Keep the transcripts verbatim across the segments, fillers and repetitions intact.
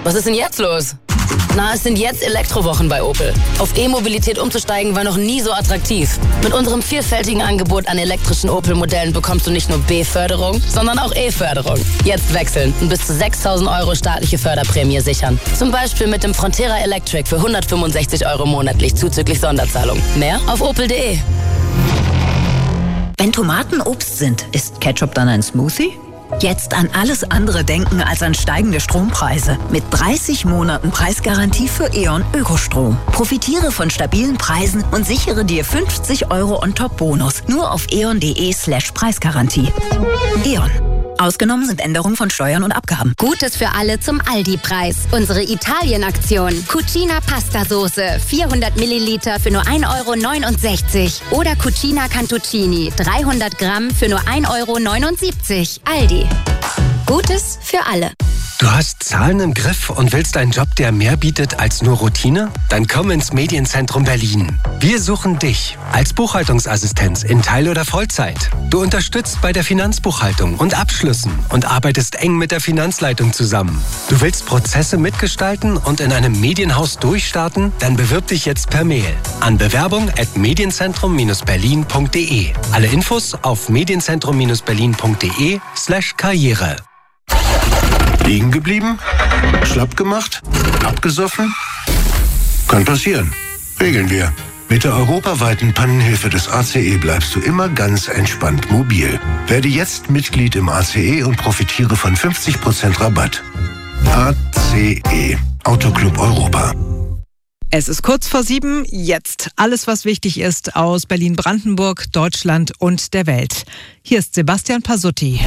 Was ist denn jetzt los? Na, es sind jetzt Elektrowochen bei Opel. Auf E-Mobilität umzusteigen war noch nie so attraktiv. Mit unserem vielfältigen Angebot an elektrischen Opel-Modellen bekommst du nicht nur B-Förderung, sondern auch E-Förderung. Jetzt wechseln und bis zu sechstausend Euro staatliche Förderprämie sichern. Zum Beispiel mit dem Frontera Electric für hundertfünfundsechzig Euro monatlich zuzüglich Sonderzahlung. Mehr auf opel punkt de. Wenn Tomaten Obst sind, ist Ketchup dann ein Smoothie? Jetzt an alles andere denken als an steigende Strompreise. Mit dreißig Monaten Preisgarantie für E.ON Ökostrom. Profitiere von stabilen Preisen und sichere dir fünfzig Euro on-top-Bonus. Nur auf eon.de slash Preisgarantie. E.ON. Ausgenommen sind Änderungen von Steuern und Abgaben. Gutes für alle zum Aldi-Preis. Unsere Italien-Aktion. Cucina Pasta-Soße. vierhundert Milliliter für nur ein Euro neunundsechzig. Oder Cucina Cantuccini. dreihundert Gramm für nur ein Euro neunundsiebzig. Aldi. Gutes für alle. Du hast Zahlen im Griff und willst einen Job, der mehr bietet als nur Routine? Dann komm ins Medienzentrum Berlin. Wir suchen dich als Buchhaltungsassistenz in Teil- oder Vollzeit. Du unterstützt bei der Finanzbuchhaltung und Abschlüssen und arbeitest eng mit der Finanzleitung zusammen. Du willst Prozesse mitgestalten und in einem Medienhaus durchstarten? Dann bewirb dich jetzt per Mail an bewerbung at medienzentrum berlin punkt de. Alle Infos auf medienzentrum-berlin.de slash Karriere. Liegen geblieben? Schlapp gemacht? Abgesoffen? Kann passieren. Regeln wir. Mit der europaweiten Pannenhilfe des A C E bleibst du immer ganz entspannt mobil. Werde jetzt Mitglied im A C E und profitiere von fünfzig Prozent Rabatt. A C E. Autoclub Europa. Es ist kurz vor sieben. Jetzt alles, was wichtig ist aus Berlin-Brandenburg, Deutschland und der Welt. Hier ist Sebastian Pasutti.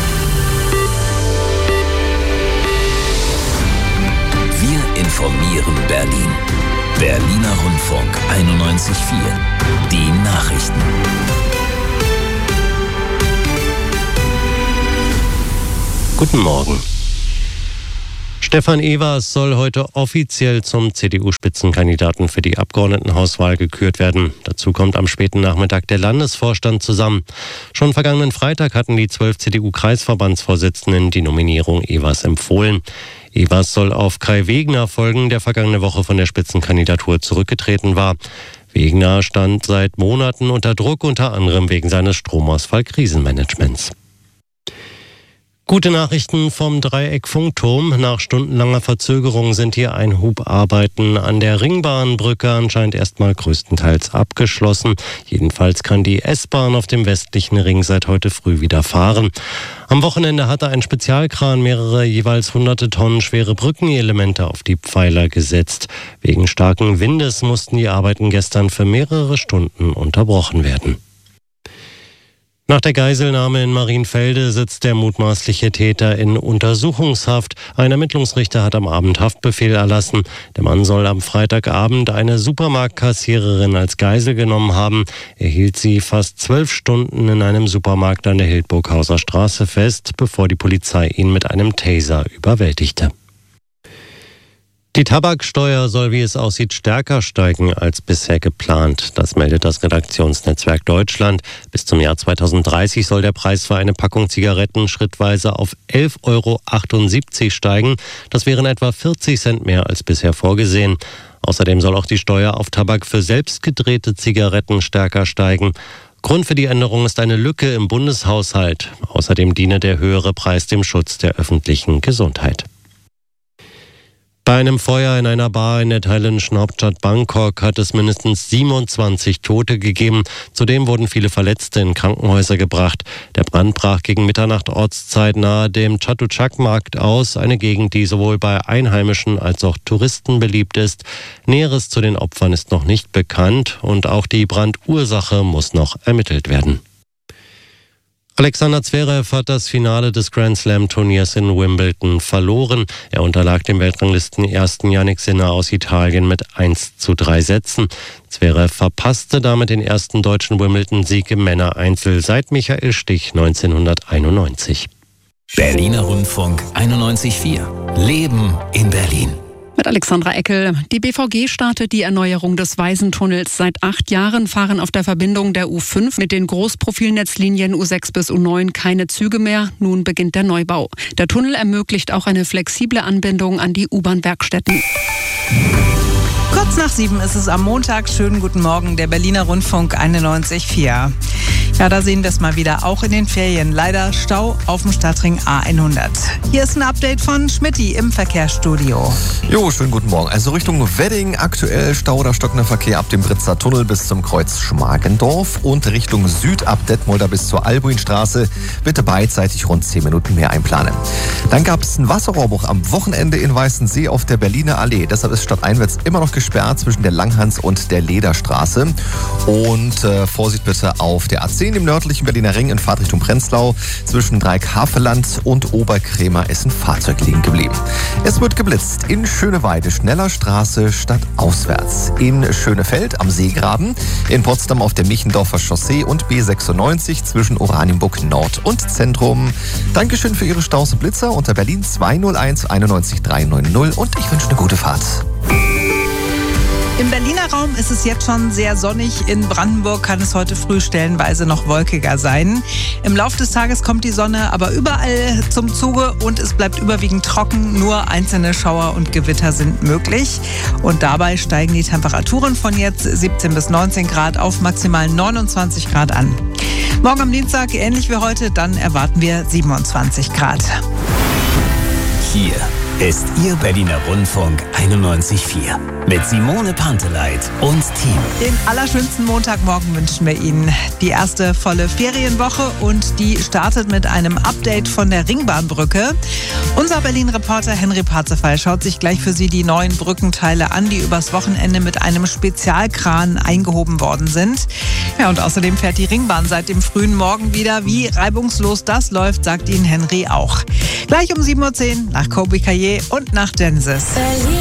Wir informieren Berlin. Berliner Rundfunk einundneunzig Komma vier. Die Nachrichten. Guten Morgen. Stefan Evers soll heute offiziell zum C D U-Spitzenkandidaten für die Abgeordnetenhauswahl gekürt werden. Dazu kommt am späten Nachmittag der Landesvorstand zusammen. Schon vergangenen Freitag hatten die zwölf C D U-Kreisverbandsvorsitzenden die Nominierung Evers empfohlen. Evers soll auf Kai Wegner folgen, der vergangene Woche von der Spitzenkandidatur zurückgetreten war. Wegner stand seit Monaten unter Druck, unter anderem wegen seines Stromausfall-Krisenmanagements. Gute Nachrichten vom Dreieck Funkturm. Nach stundenlanger Verzögerung sind die Einhubarbeiten an der Ringbahnbrücke anscheinend erstmal größtenteils abgeschlossen. Jedenfalls kann die S-Bahn auf dem westlichen Ring seit heute früh wieder fahren. Am Wochenende hatte ein Spezialkran mehrere jeweils hunderte Tonnen schwere Brückenelemente auf die Pfeiler gesetzt. Wegen starken Windes mussten die Arbeiten gestern für mehrere Stunden unterbrochen werden. Nach der Geiselnahme in Marienfelde sitzt der mutmaßliche Täter in Untersuchungshaft. Ein Ermittlungsrichter hat am Abend Haftbefehl erlassen. Der Mann soll am Freitagabend eine Supermarktkassiererin als Geisel genommen haben. Er hielt sie fast zwölf Stunden in einem Supermarkt an der Hildburghauser Straße fest, bevor die Polizei ihn mit einem Taser überwältigte. Die Tabaksteuer soll, wie es aussieht, stärker steigen als bisher geplant. Das meldet das Redaktionsnetzwerk Deutschland. Bis zum Jahr zweitausenddreißig soll der Preis für eine Packung Zigaretten schrittweise auf elf Euro achtundsiebzig steigen. Das wären etwa vierzig Cent mehr als bisher vorgesehen. Außerdem soll auch die Steuer auf Tabak für selbstgedrehte Zigaretten stärker steigen. Grund für die Änderung ist eine Lücke im Bundeshaushalt. Außerdem diene der höhere Preis dem Schutz der öffentlichen Gesundheit. Bei einem Feuer in einer Bar in der thailändischen Hauptstadt Bangkok hat es mindestens siebenundzwanzig Tote gegeben. Zudem wurden viele Verletzte in Krankenhäuser gebracht. Der Brand brach gegen Mitternacht Ortszeit nahe dem Chatuchak-Markt aus, eine Gegend, die sowohl bei Einheimischen als auch Touristen beliebt ist. Näheres zu den Opfern ist noch nicht bekannt und auch die Brandursache muss noch ermittelt werden. Alexander Zverev hat das Finale des Grand Slam-Turniers in Wimbledon verloren. Er unterlag dem Weltranglisten-Ersten Jannik Sinner aus Italien mit eins zu drei Sätzen. Zverev verpasste damit den ersten deutschen Wimbledon-Sieg im Männereinzel seit Michael Stich neunzehnhunderteinundneunzig. Berliner Rundfunk einundneunzig Komma vier. Leben in Berlin. Mit Alexandra Eckel. Die B V G startet die Erneuerung des Waisentunnels. Seit acht Jahren fahren auf der Verbindung der U fünf mit den Großprofilnetzlinien U sechs bis U neun keine Züge mehr. Nun beginnt der Neubau. Der Tunnel ermöglicht auch eine flexible Anbindung an die U-Bahn-Werkstätten. Kurz nach sieben ist es am Montag. Schönen guten Morgen, der Berliner Rundfunk einundneunzig Komma vier. Ja, da sehen wir es mal wieder, auch in den Ferien. Leider Stau auf dem Stadtring A hundert. Hier ist ein Update von Schmitty im Verkehrsstudio. Jo, schönen guten Morgen. Also Richtung Wedding aktuell Stau oder stockender Verkehr ab dem Britzer Tunnel bis zum Kreuz Schmargendorf und Richtung Süd ab Detmolder bis zur Albuinstraße. Bitte beidseitig rund zehn Minuten mehr einplanen. Dann gab es einen Wasserrohrbruch am Wochenende in Weißensee auf der Berliner Allee. Deshalb ist stadteinwärts immer noch gesperrt zwischen der Langhans und der Lederstraße. Und äh, Vorsicht bitte auf der A zehn im nördlichen Berliner Ring in Fahrtrichtung Prenzlau. Zwischen Dreieck-Havelland und Oberkrämer ist ein Fahrzeug liegen geblieben. Es wird geblitzt in Schöneweide, Schneller Straße statt auswärts. In Schönefeld am Seegraben, in Potsdam auf der Michendorfer Chaussee und B sechsundneunzig zwischen Oranienburg Nord und Zentrum. Dankeschön für Ihre Staus und Blitzer unter Berlin zwei null eins einundneunzig dreihundertneunzig und ich wünsche eine gute Fahrt. Im Berliner Raum ist es jetzt schon sehr sonnig. In Brandenburg kann es heute früh stellenweise noch wolkiger sein. Im Laufe des Tages kommt die Sonne aber überall zum Zuge und es bleibt überwiegend trocken. Nur einzelne Schauer und Gewitter sind möglich. Und dabei steigen die Temperaturen von jetzt siebzehn bis neunzehn Grad auf maximal neunundzwanzig Grad an. Morgen am Dienstag ähnlich wie heute, dann erwarten wir siebenundzwanzig Grad. Hier ist Ihr Berliner Rundfunk einundneunzig Komma vier mit Simone Panteleit und Team. Den allerschönsten Montagmorgen wünschen wir Ihnen. Die erste volle Ferienwoche und die startet mit einem Update von der Ringbahnbrücke. Unser Berlin-Reporter Henry Parzefall schaut sich gleich für Sie die neuen Brückenteile an, die übers Wochenende mit einem Spezialkran eingehoben worden sind. Ja, und außerdem fährt die Ringbahn seit dem frühen Morgen wieder. Wie reibungslos das läuft, sagt Ihnen Henry auch. Gleich um sieben Uhr zehn nach Kobe Caillé und nach Genesis.